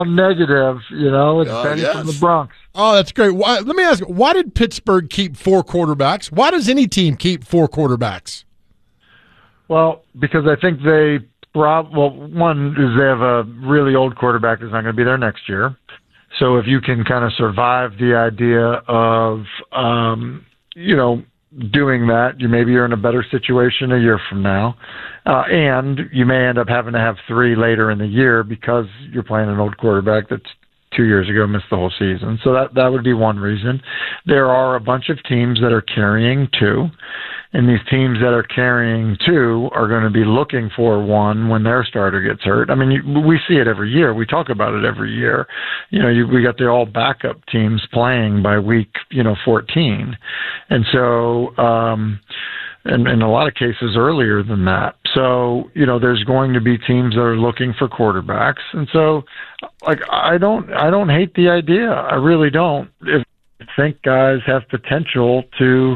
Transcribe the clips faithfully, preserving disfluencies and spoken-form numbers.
negative, you know. It's Uh, Benny yes. from the Bronx. Oh, that's great. Why, let me ask, why did Pittsburgh keep four quarterbacks? Why does any team keep four quarterbacks? Well, because I think they prob- well, one is they have a really old quarterback that's not going to be there next year. So if you can kind of survive the idea of, um, you know, doing that, you maybe you're in a better situation a year from now, uh, and you may end up having to have three later in the year because you're playing an old quarterback that's two years ago missed the whole season. So that that would be one reason. There are a bunch of teams that are carrying two, and these teams that are carrying two are going to be looking for one when their starter gets hurt. I mean, you, we see it every year. We talk about it every year. You know, you, we got the all backup teams playing by week, you know, fourteen. And so, um, and in a lot of cases earlier than that. So, you know, there's going to be teams that are looking for quarterbacks. And so, like, I don't, I don't hate the idea. I really don't. If I think guys have potential to,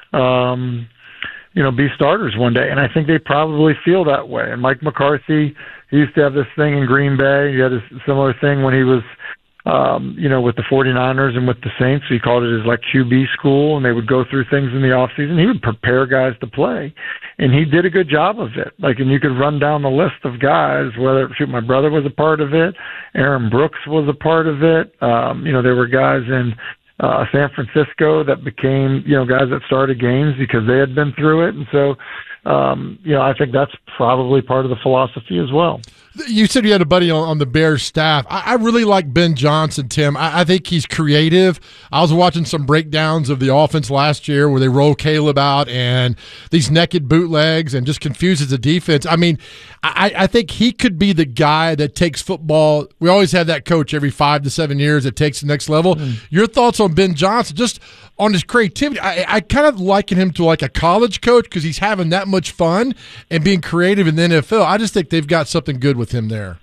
um, you know, be starters one day. And I think they probably feel that way. And Mike McCarthy, he used to have this thing in Green Bay. He had a similar thing when he was, um, you know, with the 49ers and with the Saints. He called it his, like, Q B school, and they would go through things in the offseason. He would prepare guys to play, and he did a good job of it. Like, and you could run down the list of guys, whether, shoot, my brother was a part of it, Aaron Brooks was a part of it. Um, you know, there were guys in uh, San Francisco that became, you know, guys that started games because they had been through it. And so, um, you know, I think that's probably part of the philosophy as well. You said you had a buddy on, on the Bears staff. I, I really like Ben Johnson, Tim. I, I think he's creative. I was watching some breakdowns of the offense last year where they roll Caleb out and these naked bootlegs and just confuses the defense. I mean, I, I think he could be the guy that takes football. We always have that coach every five to seven years that takes the next level. Mm. Your thoughts on Ben Johnson, just on his creativity? I, I kind of liken him to like a college coach because he's having that much fun and being creative in the N F L. I just think they've got something good with him there.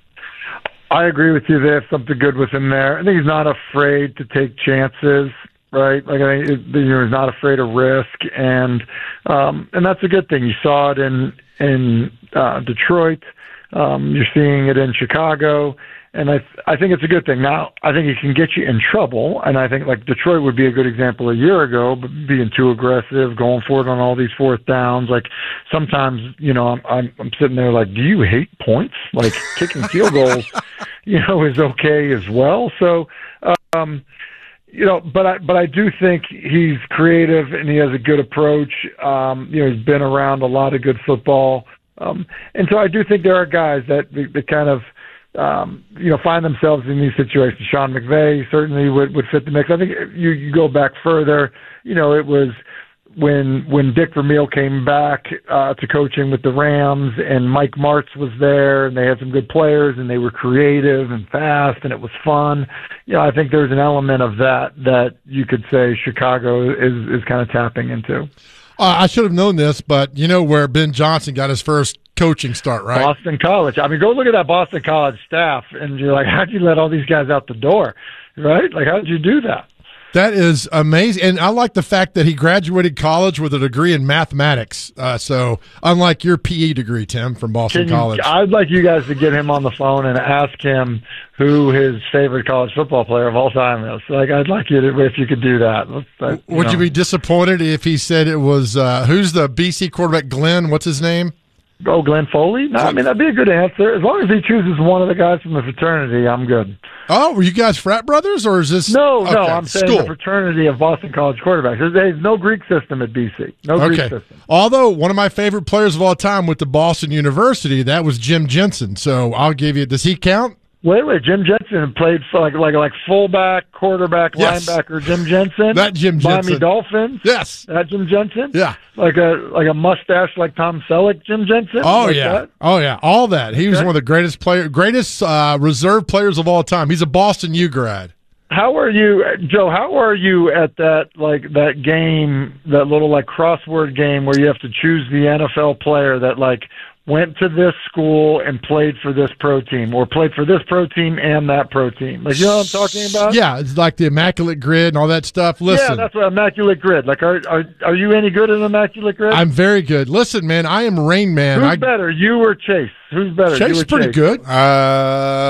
I agree with you. They have something good with him there. I think he's not afraid to take chances, right? Like, I think, you know, he's not afraid of risk, and um, and that's a good thing. You saw it in in uh, Detroit. Um, you're seeing it in Chicago, and I I think it's a good thing. Now, I think it can get you in trouble, and I think like Detroit would be a good example a year ago, but being too aggressive, going for it on all these fourth downs. Like sometimes, you know, I'm I'm, I'm sitting there like, do you hate points? Like kicking field goals, you know, is okay as well. So, um, you know, but I but I do think he's creative and he has a good approach. Um, you know, he's been around a lot of good football, um, and so I do think there are guys that that kind of. Um, you know, find themselves in these situations. Sean McVay certainly would, would fit the mix. I think you, you go back further, you know, it was when when Dick Vermeil came back uh, to coaching with the Rams and Mike Martz was there and they had some good players and they were creative and fast and it was fun. You know, I think there's an element of that that you could say Chicago is, is kind of tapping into. Uh, I should have known this, but you know where Ben Johnson got his first coaching start, right? Boston College. I mean, go look at that Boston College staff, and you're like, how'd you let all these guys out the door, right? Like, how'd you do that? That is amazing, and I like the fact that he graduated college with a degree in mathematics. Uh, so, unlike your P E degree, Tim, from Boston you, College, I'd like you guys to get him on the phone and ask him who his favorite college football player of all time is. Like, I'd like you to, if you could do that. Let's, you Would know. you be disappointed if he said it was uh, who's the B C quarterback? Glenn, what's his name? Oh, Glenn Foley? No, I mean, that'd be a good answer. As long as he chooses one of the guys from the fraternity, I'm good. Oh, were you guys frat brothers, or is this? No, okay. no, I'm saying School. the fraternity of Boston College quarterbacks. There's, there's no Greek system at B C. No Greek Okay. system. Although one of my favorite players of all time with the Boston University, that was Jim Jensen. So I'll give you. Does he count? Wait, wait. Jim Jensen played for like like like fullback, quarterback, Yes. linebacker. Jim Jensen. That Jim Miami Jensen. Dolphins. Yes. That Jim Jensen. Yeah. Like a like a mustache like Tom Selleck. Jim Jensen. Oh like yeah. that? Oh yeah. All that. He was Okay. one of the greatest player, greatest uh, reserve players of all time. He's a Boston U grad. How are you, Joe? How are you at that like that game, that little like crossword game where you have to choose the N F L player that like went to this school and played for this pro team, or played for this pro team and that pro team? Like, you know what I'm talking about? Yeah, it's like the immaculate grid and all that stuff. Listen, Yeah, that's what immaculate grid. Like, are are are you any good at immaculate grid? I'm very good. Listen, man, I am Rain Man. Who's I, better, you or Chase? Who's better? Chase you is or pretty Chase? good. Uh,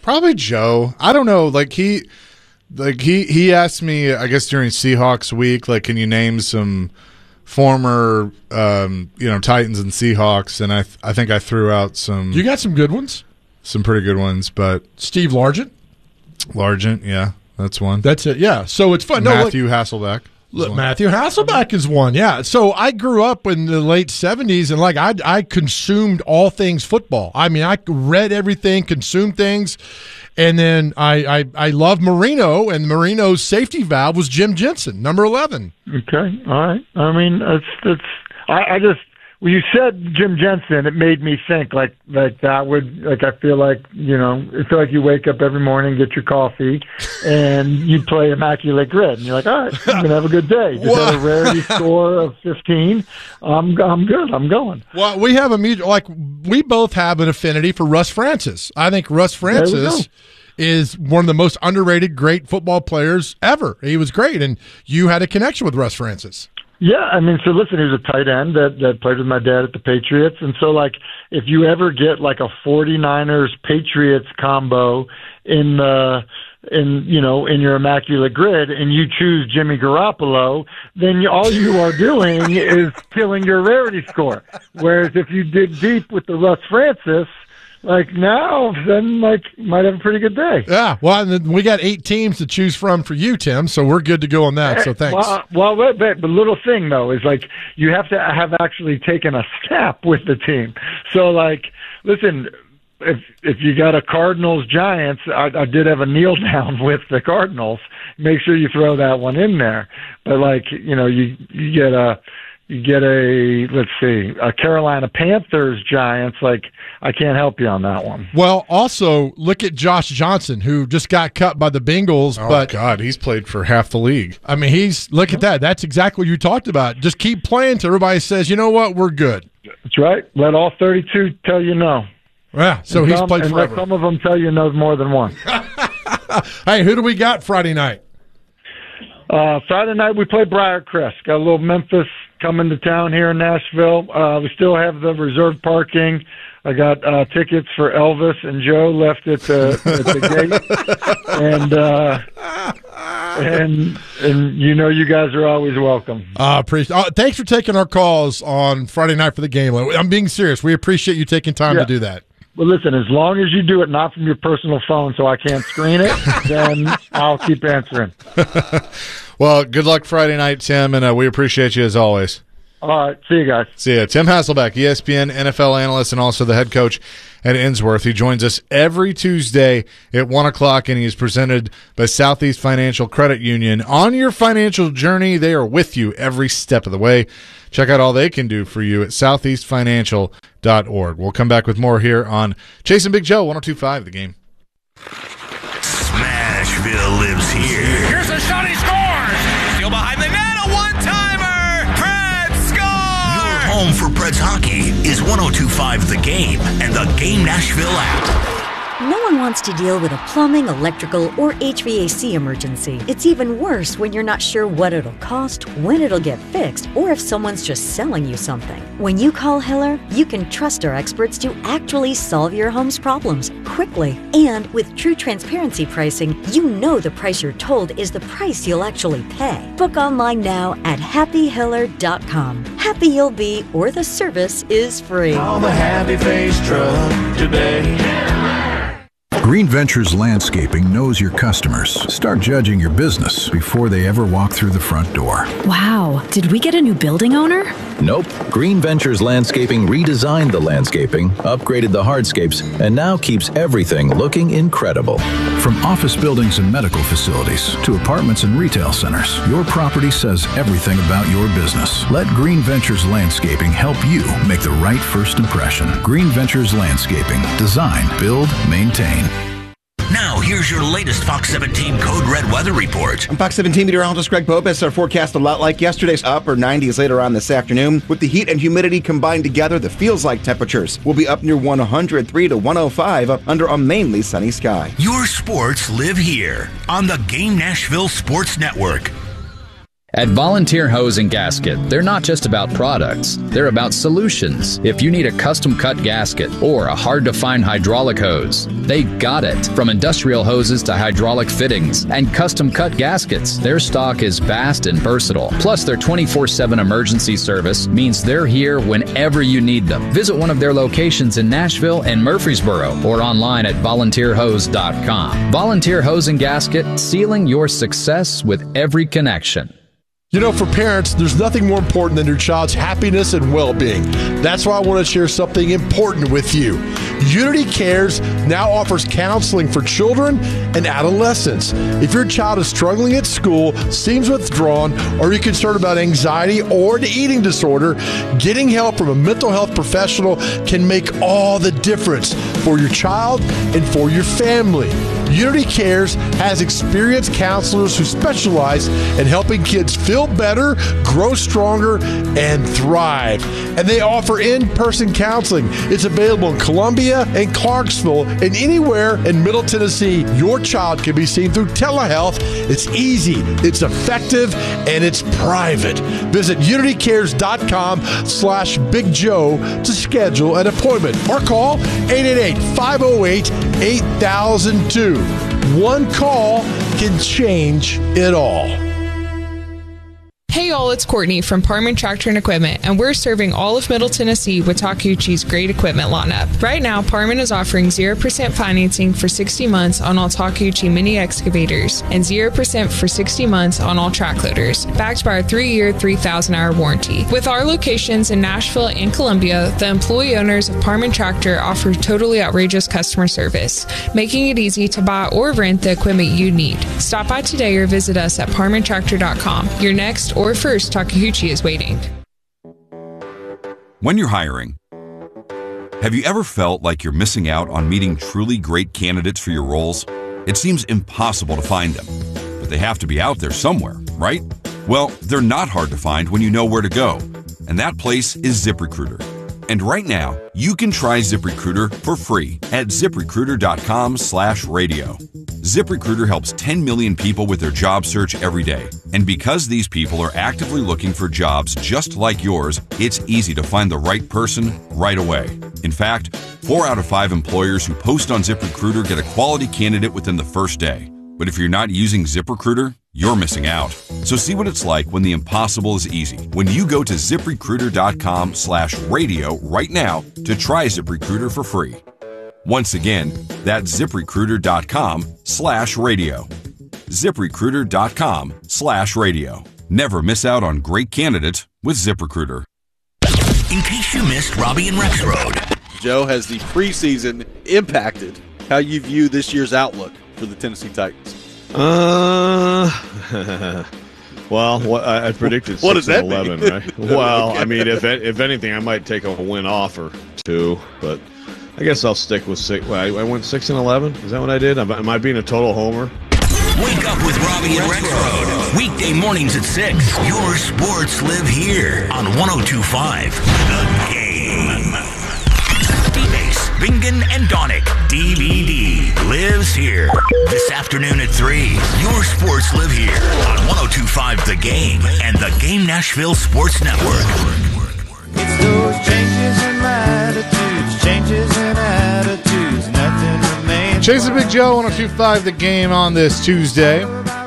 Probably Joe. I don't know. Like he, like he, he asked me, I guess during Seahawks week, like, can you name some former, um, you know, Titans and Seahawks? And I, th- I think I threw out some. You got some good ones. Some pretty good ones, but Steve Largent. Largent, yeah, that's one. That's it. Yeah. So it's fun. Matthew no, look, Hasselbeck. Look, Matthew Hasselbeck is one, yeah. So I grew up in the late seventies, and like I, I consumed all things football. I mean, I read everything, consumed things, and then I, I, I love Marino, and Marino's safety valve was Jim Jensen, number eleven. Okay, all right. I mean, it's it's. I, I just when you said Jim Jensen, it made me think like like that would like I feel like you know I feel like you wake up every morning, get your coffee, and you play Immaculate Grid, and you're like, all right, I'm gonna have a good day. Just have a rarity score of fifteen. I'm I'm good. I'm going. Well, we have a mutual like we both have an affinity for Russ Francis. I think Russ Francis is one of the most underrated great football players ever. He was great, and you had a connection with Russ Francis. Yeah, I mean, so listen, he was a tight end that, that played with my dad at the Patriots. And so, like, if you ever get, like, a 49ers-Patriots combo in the, in, you know, in your Immaculate Grid and you choose Jimmy Garoppolo, then you, all you are doing is killing your rarity score. Whereas if you dig deep with the Russ Francis, like now, then like might have a pretty good day. Yeah, well, and then we got eight teams to choose from for you, Tim. So we're good to go on that. So thanks. Well, well wait, but the little thing though is like you have to have actually taken a snap with the team. So like, listen, if if you got a Cardinals Giants, I, I did have a kneel down with the Cardinals. Make sure you throw that one in there. But like, you know, you you get a. You get a, let's see, a Carolina Panthers Giants, like, I can't help you on that one. Well, also, look at Josh Johnson, who just got cut by the Bengals. Oh, but God, he's played for half the league. I mean, he's, look at that. That's exactly what you talked about. Just keep playing till everybody says, you know what, we're good. That's right. Let all thirty-two tell you no. Yeah, so and he's some, played and forever. let some of them tell you no more than one. Hey, who do we got Friday night? Uh, Friday night we play Briarcrest. Got a little Memphis coming to town here in Nashville. Uh, we still have the reserved parking. I got uh, tickets for Elvis and Joe left at the at the gate, and uh, and and you know you guys are always welcome. Uh, appreciate. Uh, thanks for taking our calls on Friday night for the game. I'm being serious. We appreciate you taking time yeah. to do that. Well, listen, as long as you do it not from your personal phone so I can't screen it, then I'll keep answering. Well, good luck Friday night, Tim, and uh, we appreciate you as always. All right. See you guys. See ya. Tim Hasselbeck, E S P N N F L analyst and also the head coach at Innsworth. He joins us every Tuesday at one o'clock, and he is presented by Southeast Financial Credit Union. On your financial journey, they are with you every step of the way. Check out all they can do for you at southeast financial dot org. We'll come back with more here on Chasing Big Joe, one oh two point five The Game. Smashville lives here. Here's a shot, he scores! Still behind the net, a one-timer! Preds score! Your home for Preds hockey is one oh two point five The Game and the Game Nashville app. No one wants to deal with a plumbing, electrical, or H V A C emergency. It's even worse when you're not sure what it'll cost, when it'll get fixed, or if someone's just selling you something. When you call Hiller, you can trust our experts to actually solve your home's problems quickly. And with true transparency pricing, you know the price you're told is the price you'll actually pay. Book online now at happy hiller dot com. Happy you'll be, or the service is free. Call the Happy Face Truck today. Green Ventures Landscaping knows your customers. Start judging your business before they ever walk through the front door. Wow, did we get a new building owner? Nope. Green Ventures Landscaping redesigned the landscaping, upgraded the hardscapes, and now keeps everything looking incredible. From office buildings and medical facilities to apartments and retail centers, your property says everything about your business. Let Green Ventures Landscaping help you make the right first impression. Green Ventures Landscaping. Design, build, maintain. Now, here's your latest Fox seventeen Code Red weather report. I'm Fox seventeen meteorologist Greg Popes. Our forecast a lot like yesterday's, upper nineties later on this afternoon. With the heat and humidity combined together, the feels-like temperatures will be up near one hundred three to one oh five under a mainly sunny sky. Your sports live here on the Game Nashville Sports Network. At Volunteer Hose and Gasket, they're not just about products, they're about solutions. If you need a custom-cut gasket or a hard-to-find hydraulic hose, they got it. From industrial hoses to hydraulic fittings and custom-cut gaskets, their stock is vast and versatile. Plus, their twenty-four seven emergency service means they're here whenever you need them. Visit one of their locations in Nashville and Murfreesboro or online at volunteer hose dot com. Volunteer Hose and Gasket, sealing your success with every connection. You know, for parents, there's nothing more important than your child's happiness and well-being. That's why I want to share something important with you. Unity Cares now offers counseling for children and adolescents. If your child is struggling at school, seems withdrawn, or you're concerned about anxiety or an eating disorder, getting help from a mental health professional can make all the difference for your child and for your family. Unity Cares has experienced counselors who specialize in helping kids feel better, grow stronger, and thrive. And they offer in-person counseling. It's available in Columbia and Clarksville and anywhere in Middle Tennessee. Your child can be seen through telehealth. It's easy, it's effective, and it's private. Visit unity cares dot com slash Big Joe to schedule an appointment or call eight eight eight, five oh eight, eight thousand two. One call can change it all. Hey y'all, it's Courtney from Parman Tractor and Equipment, and we're serving all of Middle Tennessee with Takeuchi's great equipment lineup. Right now, Parman is offering zero percent financing for sixty months on all Takeuchi mini excavators and zero percent for sixty months on all track loaders, backed by our three-year, three thousand hour warranty. With our locations in Nashville and Columbia, the employee owners of Parman Tractor offer totally outrageous customer service, making it easy to buy or rent the equipment you need. Stop by today or visit us at parman tractor dot com. Your next or first Takeuchi is waiting. When you're hiring, have you ever felt like you're missing out on meeting truly great candidates for your roles? It seems impossible to find them, but they have to be out there somewhere, right? Well, they're not hard to find when you know where to go, and that place is ZipRecruiter. And right now, you can try ZipRecruiter for free at ziprecruiter dot com slash radio. ZipRecruiter helps ten million people with their job search every day. And because these people are actively looking for jobs just like yours, it's easy to find the right person right away. In fact, four out of five employers who post on ZipRecruiter get a quality candidate within the first day. But if you're not using ZipRecruiter, you're missing out. So see what it's like when the impossible is easy. When you go to ziprecruiter dot com slash radio right now to try ZipRecruiter for free. Once again, that's ziprecruiter dot com slash radio. ziprecruiter dot com slash radio. Never miss out on great candidates with ZipRecruiter. In case you missed Robbie and Rexroad. Joe, has the preseason impacted how you view this year's outlook for the Tennessee Titans? Uh, well, what I, I predicted what six does and that eleven, mean? right? Well, I mean, if if anything, I might take a win off or two, but I guess I'll stick with six. Well, I, I went six and eleven. Is that what I did? Am, am I being a total homer? Wake up with Robbie and Rexroad. Weekday mornings at six. Your sports live here on one oh two point five The Game. D-Base, Bingen, and Donick. D V D lives here. This afternoon at three. Your sports live here on one oh two point five The Game and the Game Nashville Sports Network. It's those changes in attitudes, changes in attitudes, nothing remains. Chase the Big Joe, one oh two point five The Game on this Tuesday.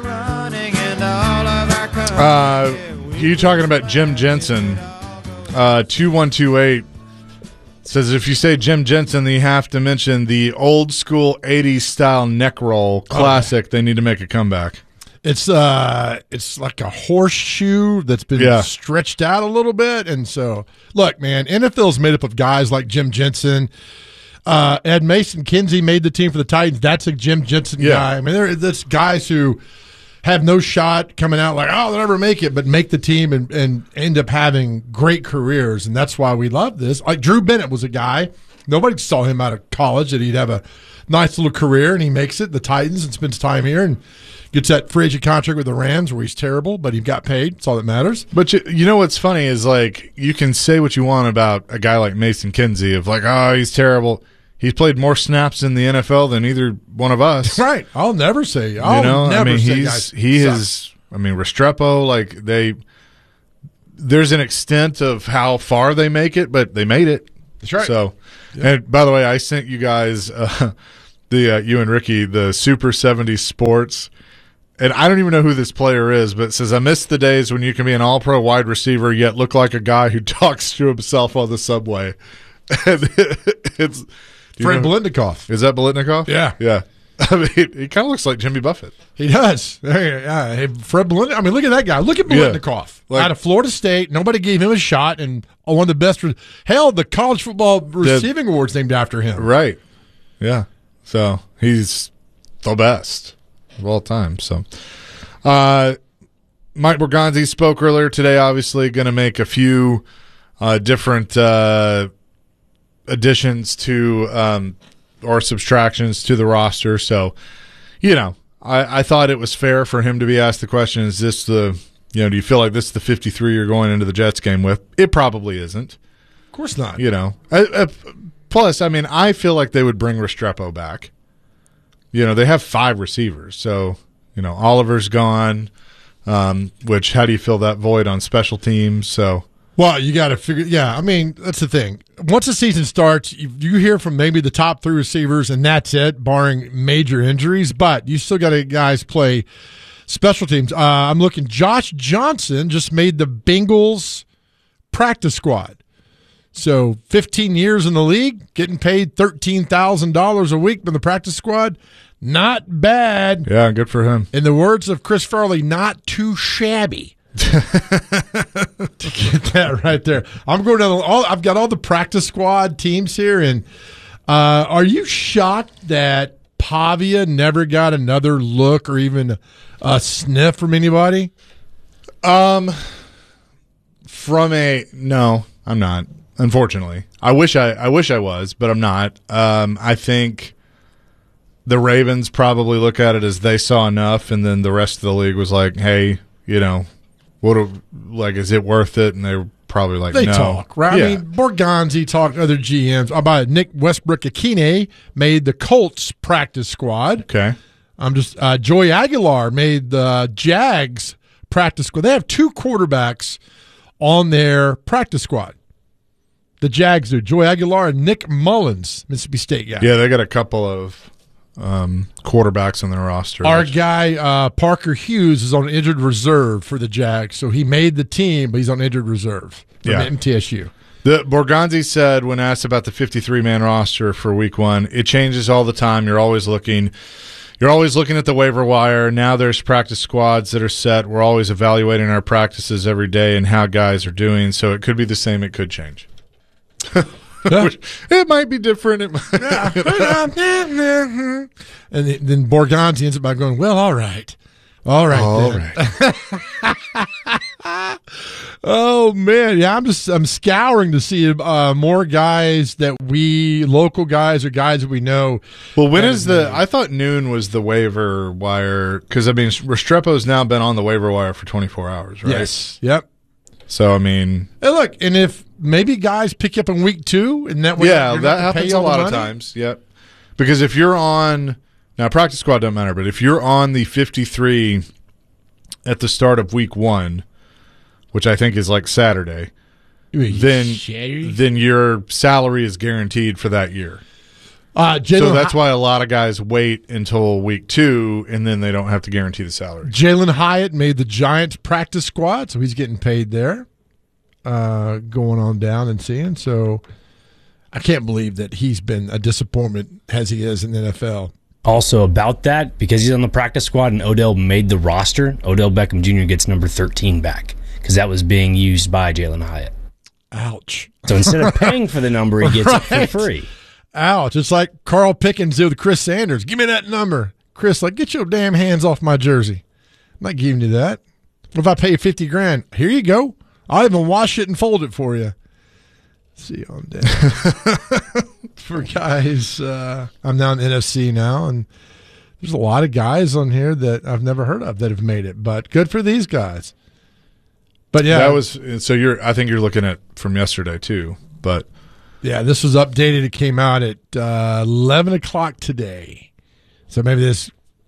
Uh, you talking about Jim Jensen, uh, two one two eight. Says if you say Jim Jensen, then you have to mention the old school eighties style neck roll classic. Okay. They need to make a comeback. It's uh, it's like a horseshoe that's been yeah. stretched out a little bit. And so, look, man, N F L is made up of guys like Jim Jensen. Uh, Ed Mason Kinsey made the team for the Titans. That's a Jim Jensen yeah. guy. I mean, there there's guys who have no shot coming out like, oh, they'll never make it, but make the team and, and end up having great careers. And that's why we love this. Like Drew Bennett was a guy. Nobody saw him out of college that he'd have a nice little career, and he makes it, the Titans, and spends time here and gets that free agent contract with the Rams where he's terrible, but he got paid. That's all that matters. But you, you know what's funny is, like, you can say what you want about a guy like Mason Kinsey of like, oh, he's terrible. He's played more snaps in the N F L than either one of us. Right. I'll never say. I'll you know, never I mean, say he's guys he suck. has. I mean, Restrepo, like they, there's an extent of how far they make it, but they made it. That's right. So, yeah. And by the way, I sent you guys, uh, the uh, you and Ricky, the Super seventies Sports. And I don't even know who this player is, but it says, I miss the days when you can be an all-pro wide receiver yet look like a guy who talks to himself on the subway. And it's Fred Biletnikoff. Is that Biletnikoff? Yeah. Yeah. I mean, he kind of looks like Jimmy Buffett. He does. Yeah. Hey, Fred Biletnikoff. I mean, look at that guy. Look at Biletnikoff. Yeah. Like, out of Florida State. Nobody gave him a shot, and one of the best. Hell, the college football receiving the, award's named after him. Right. Yeah. So he's the best of all time. So, uh, Mike Borgonzi spoke earlier today. Obviously, going to make a few uh, different uh, additions to um, or subtractions to the roster. So, you know, I, I thought it was fair for him to be asked the question: is this the, you know, do you feel like this is the fifty-three you're going into the Jets game with? It probably isn't. Of course not. You know, I, I, plus, I mean, I feel like they would bring Restrepo back. You know, they have five receivers. So, you know, Oliver's gone, um, which how do you fill that void on special teams? So, well, you got to figure. Yeah, I mean, that's the thing. Once the season starts, you, you hear from maybe the top three receivers, and that's it, barring major injuries. But you still got to guys play special teams. Uh, I'm looking. Josh Johnson just made the Bengals practice squad. So fifteen years in the league, getting paid thirteen thousand dollars a week from the practice squad. Not bad. Yeah, good for him. In the words of Chris Farley, not too shabby. To get that right there. I'm going down all I've got all the practice squad teams here, and uh, are you shocked that Pavia never got another look or even a sniff from anybody? Um from a no, I'm not. Unfortunately. I wish I I wish I was, but I'm not. Um I think the Ravens probably look at it as they saw enough, and then the rest of the league was like, hey, you know, what like is it worth it? And they were probably like, they no. talk, right? Yeah. I mean, Borgonzi talked to other G Ms. About Nick Westbrook-Akine made the Colts practice squad. Okay. I'm just uh, Joey Aguilar made the Jags practice squad. They have two quarterbacks on their practice squad. The Jags do. Joey Aguilar and Nick Mullins, Mississippi State guy. Yeah, they got a couple of um, quarterbacks on their roster. Our guy, uh, Parker Hughes, is on injured reserve for the Jags. So he made the team, but he's on injured reserve from yeah. M T S U. The Borgonzi said when asked about the fifty-three man roster for week one, it changes all the time. You're always looking You're always looking at the waiver wire. Now there's practice squads that are set. We're always evaluating our practices every day and how guys are doing. So it could be the same. It could change. Yeah. It might be different. It might, and then Borgonzi ends up by going, well, all right. All right. All then. right. Oh, man. Yeah, I'm just I'm scouring to see uh, more guys that we, local guys or guys that we know. Well, when is the – I thought noon was the waiver wire because, I mean, Restrepo's now been on the waiver wire for twenty-four hours, right? Yes. Yep. So, I mean – And look, and if maybe guys pick you up in week two and that way yeah, you're that not happens pay a all the lot of money? times. Yep. Because if you're on – now, practice squad doesn't matter, but if you're on the fifty-three at the start of week one, which I think is like Saturday, then Saturday? then your salary is guaranteed for that year. Uh, so that's why a lot of guys wait until week two, and then they don't have to guarantee the salary. Jalen Hyatt made the Giants practice squad, so he's getting paid there, uh, going on down and seeing. So I can't believe that he's been a disappointment as he is in the N F L. Also about that, because he's on the practice squad and Odell made the roster, Odell Beckham Junior gets number thirteen back because that was being used by Jalen Hyatt. Ouch. So instead of paying for the number, he gets Right. it for free. Ouch. It's like Carl Pickens did with Chris Sanders. Give me that number. Chris, like, get your damn hands off my jersey. I'm not giving you that. What if I pay you fifty grand? Here you go. I'll even wash it and fold it for you. See you on day. For guys, uh, I'm now in N F C now, and there's a lot of guys on here that I've never heard of that have made it, but good for these guys. But yeah, that was so. You're, I think you're looking at from yesterday too. But yeah, this was updated. It came out at uh, eleven o'clock today, so maybe this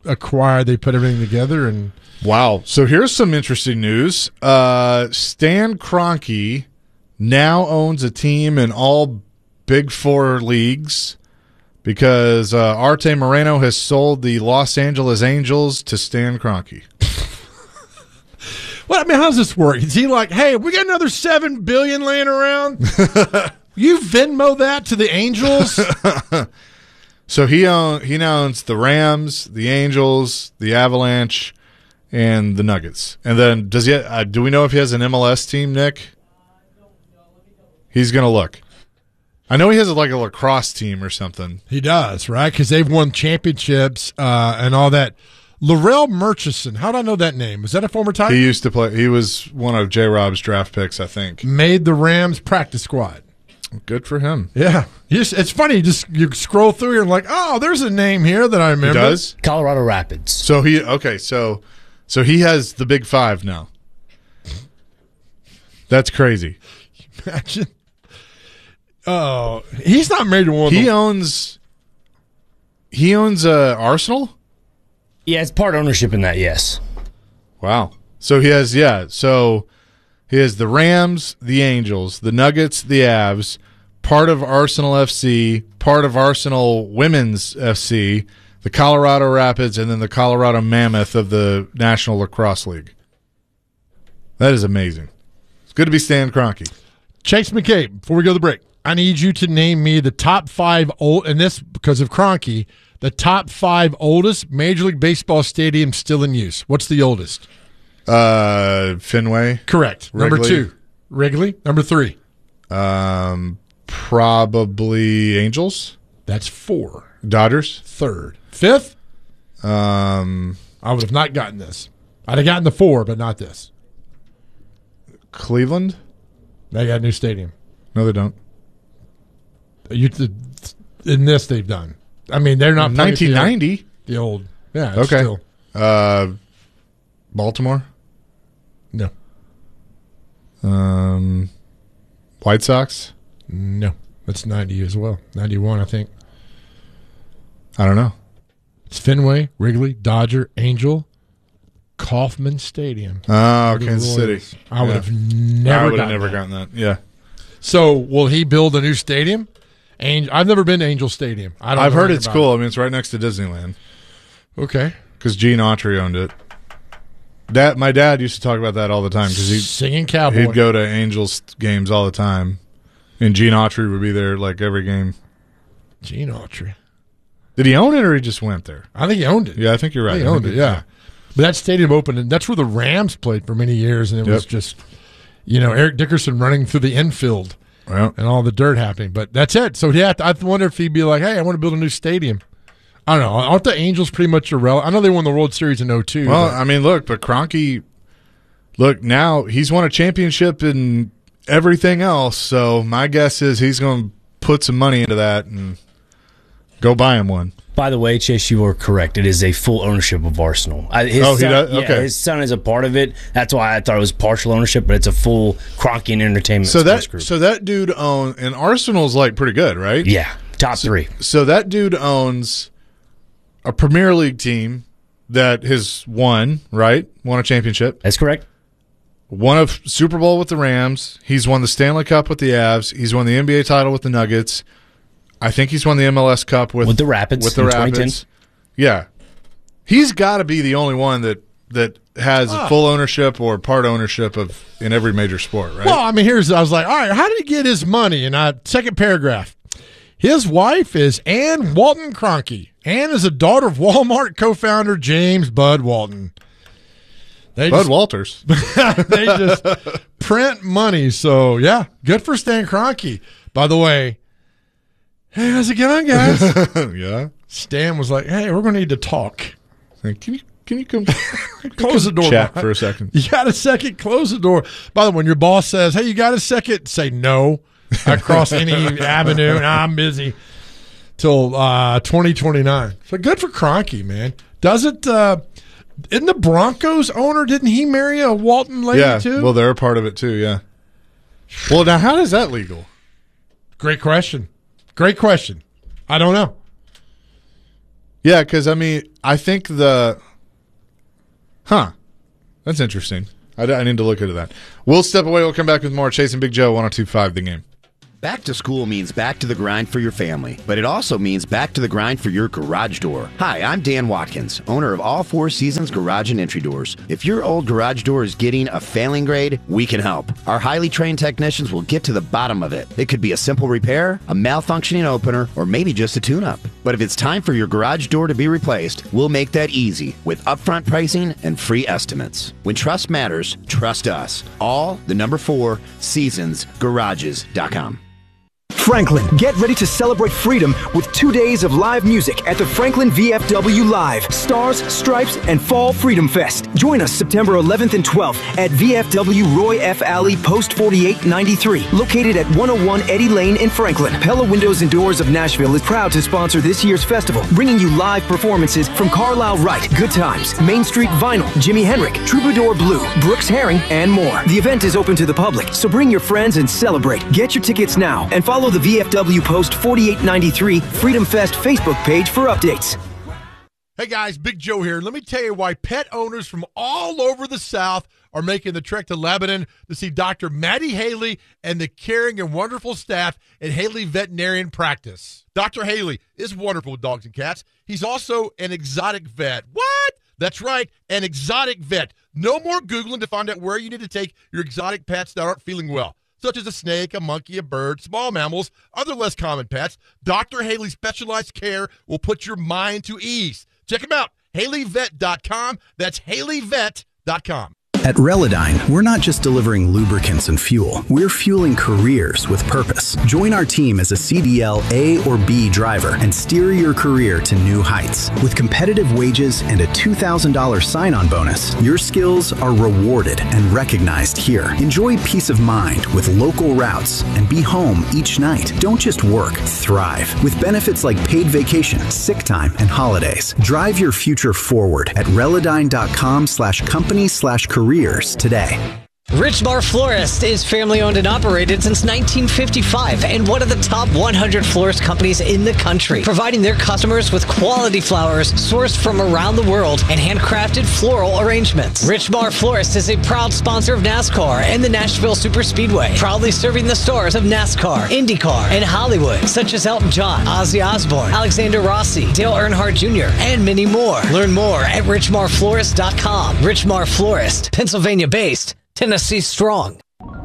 acquired, they put everything together. And wow. So here's some interesting news. Uh, Stan Kroenke now owns a team in all Big Four leagues because uh, Arte Moreno has sold the Los Angeles Angels to Stan Kroenke. Well, I mean, how does this work? Is he like, hey, we got another seven billion laying around? You Venmo that to the Angels? So he own, he now owns the Rams, the Angels, the Avalanche, and the Nuggets. And then does he? Uh, do we know if he has an M L S team, Nick? He's gonna look. I know he has like a lacrosse team or something. He does, right? Because they've won championships uh, and all that. Laurel Murchison. How do I know that name? Was that a former Tiger? He used to play. He was one of J. Rob's draft picks, I think. Made the Rams practice squad. Good for him. Yeah. Just, it's funny. You just you scroll through here and like, oh, there's a name here that I remember. He does? Colorado Rapids. So he okay. So so he has the Big Five now. That's crazy. Imagine. Oh, he's not married to one. He owns. He owns uh, Arsenal. Yeah, it's part ownership in that, yes. Wow. So he has, yeah, so he has the Rams, the Angels, the Nuggets, the Avs, part of Arsenal F C, part of Arsenal Women's F C, the Colorado Rapids, and then the Colorado Mammoth of the National Lacrosse League. That is amazing. It's good to be Stan Kroenke. Chase McCabe, before we go to the break, I need you to name me the top five old, and this because of Kroenke, the top five oldest Major League Baseball stadiums still in use. What's the oldest? Uh, Fenway. Correct. Wrigley. Number two, Wrigley. Number three, um, probably Angels. That's four. Dodgers. Third. Fifth. Um, I would have not gotten this. I'd have gotten the four, but not this. Cleveland. They got a new stadium. No, they don't. You in this they've done. I mean, they're not nineteen ninety. The old, yeah. It's okay. Still. Uh, Baltimore. No. Um, White Sox. No, that's ninety as well. Ninety-one, I think. I don't know. It's Fenway, Wrigley, Dodger, Angel, Kauffman Stadium. Oh, Kansas City. I would yeah. have never. I would have gotten never that. gotten that. Yeah. So, will he build a new stadium? Angel, I've never been to Angel Stadium. I don't. I've know heard it's cool. It. I mean, it's right next to Disneyland. Okay. Because Gene Autry owned it. Dad, my dad used to talk about that all the time because he singing cowboy. He'd go to Angels games all the time, and Gene Autry would be there like every game. Gene Autry. Did he own it or he just went there? I think he owned it. Yeah, I think you're right. He owned it. Yeah. yeah, but that stadium opened, and that's where the Rams played for many years, and it yep. was just, you know, Eric Dickerson running through the infield. Well, and all the dirt happening, but that's it. So yeah, I wonder if he'd be like, "Hey, I want to build a new stadium." I don't know. Aren't the Angels pretty much irrelevant? I know they won the World Series in oh two. Well, but. I mean, look, but Kroenke, look now he's won a championship and everything else. So my guess is he's going to put some money into that and go buy him one. By the way, Chase, you are correct. It is a full ownership of Arsenal. His oh, he son, does? Yeah, okay. His son is a part of it. That's why I thought it was partial ownership, but it's a full Kroenke and Entertainment so that, group. So that dude owns, and Arsenal's like pretty good, right? Yeah, top so, three. So that dude owns a Premier League team that has won, right? Won a championship. That's correct. Won a Super Bowl with the Rams. He's won the Stanley Cup with the Avs. He's won the N B A title with the Nuggets. I think he's won the M L S Cup with, with the Rapids. With the Rapids. Yeah. He's got to be the only one that, that has ah. full ownership or part ownership of in every major sport, right? Well, I mean, here's I was like, all right, how did he get his money? And I second paragraph. His wife is Ann Walton Kroenke. Ann is a daughter of Walmart co-founder James Bud Walton. They Bud just, Walters. They just print money. So, yeah, good for Stan Kroenke. By the way, hey, how's it going, guys? Yeah. Stan was like, hey, we're going to need to talk. Can you can you come close the door? Chat for a second. You got a second? Close the door. By the way, when your boss says, hey, you got a second? Say no across any avenue. Nah, I'm busy till uh, twenty twenty-nine. So good for Kroenke, man. Doesn't uh, isn't the Broncos owner? Didn't he marry a Walton lady yeah, too? Well, they're a part of it too. Yeah. Well, now how is that legal? Great question. Great question. I don't know. Yeah, because, I mean, I think the – huh. That's interesting. I, I need to look into that. We'll step away. We'll come back with more Chase and Big Joe, one oh two point five The Game. Back to school means back to the grind for your family, but it also means back to the grind for your garage door. Hi, I'm Dan Watkins, owner of All Four Seasons Garage and Entry Doors. If your old garage door is getting a failing grade, we can help. Our highly trained technicians will get to the bottom of it. It could be a simple repair, a malfunctioning opener, or maybe just a tune-up. But if it's time for your garage door to be replaced, we'll make that easy with upfront pricing and free estimates. When trust matters, trust us. All the number four seasons garages dot com. Franklin, get ready to celebrate freedom with two days of live music at the Franklin V F W Live, Stars, Stripes, and Fall Freedom Fest. Join us September eleventh and twelfth at V F W Roy F. Alley, Post forty-eight ninety-three, located at one oh one Eddie Lane in Franklin. Pella Windows and Doors of Nashville is proud to sponsor this year's festival, bringing you live performances from Carlisle Wright, Good Times, Main Street Vinyl, Jimi Hendrix, Troubadour Blue, Brooks Herring, and more. The event is open to the public, so bring your friends and celebrate. Get your tickets now and follow the V F W Post forty-eight ninety-three Freedom Fest Facebook page for updates. Hey guys, Big Joe here. Let me tell you why pet owners from all over the South are making the trek to Lebanon to see Doctor Maddie Haley and the caring and wonderful staff at Haley Veterinarian Practice. Doctor Haley is wonderful with dogs and cats. He's also an exotic vet. What? That's right, an exotic vet. No more Googling to find out where you need to take your exotic pets that aren't feeling well, such as a snake, a monkey, a bird, small mammals, other less common pets. Doctor Haley's specialized care will put your mind to ease. Check him out, Haley Vet dot com. That's Haley Vet dot com. At Relodyne, we're not just delivering lubricants and fuel. We're fueling careers with purpose. Join our team as a C D L A or B driver and steer your career to new heights. With competitive wages and a two thousand dollars sign-on bonus, your skills are rewarded and recognized here. Enjoy peace of mind with local routes and be home each night. Don't just work, thrive. With benefits like paid vacation, sick time, and holidays. Drive your future forward at Relodyne.com slash company slash careers today. Richmar Florist is family-owned and operated since nineteen fifty-five and one of the top one hundred florist companies in the country, providing their customers with quality flowers sourced from around the world and handcrafted floral arrangements. Richmar Florist is a proud sponsor of NASCAR and the Nashville Superspeedway, proudly serving the stars of NASCAR, IndyCar, and Hollywood, such as Elton John, Ozzy Osbourne, Alexander Rossi, Dale Earnhardt Junior, and many more. Learn more at Richmar Florist dot com. Richmar Florist, Pennsylvania-based, Tennessee strong.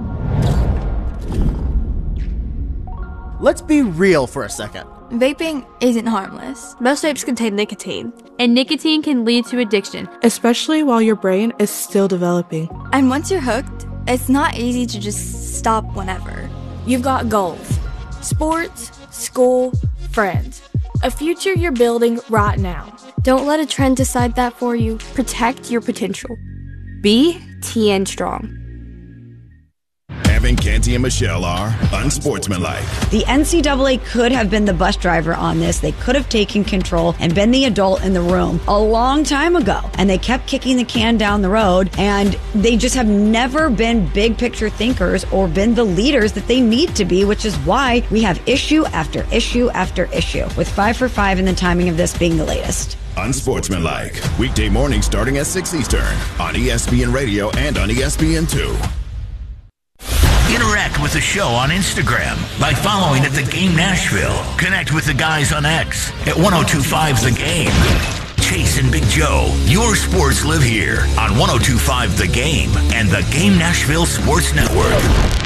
Let's be real for a second. Vaping isn't harmless. Most vapes contain nicotine, and nicotine can lead to addiction, especially while your brain is still developing. And once you're hooked, it's not easy to just stop whenever. You've got goals: sports, school, friends, a future you're building right now. Don't let a trend decide that for you. Protect your potential. Be T N Strong. Evan, Canty, and Michelle are unsportsmanlike. The N C double A could have been the bus driver on this. They could have taken control and been the adult in the room a long time ago. And they kept kicking the can down the road, and they just have never been big picture thinkers or been the leaders that they need to be, which is why we have issue after issue after issue, with five for five and the timing of this being the latest. Unsportsmanlike. Weekday mornings starting at six Eastern on E S P N Radio and on E S P N two. Interact with the show on Instagram by following at The Game Nashville. Connect with the guys on X at ten twenty-five The Game. Chase and Big Joe, your sports live here on ten twenty-five The Game and the Game Nashville Sports Network.